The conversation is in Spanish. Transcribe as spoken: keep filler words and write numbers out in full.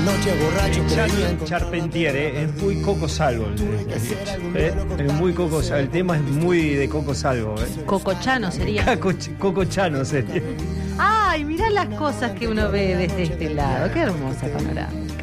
noches borrachos que venían con... Charpentier, eh, es muy Coco Salvo. Eh, es muy Coco Salvo. El tema es muy de Coco Salvo. Eh. Cocochano sería. Caco, Coco Chano sería. Ay, mirá las cosas que uno ve desde este lado. Qué hermosa panorámica.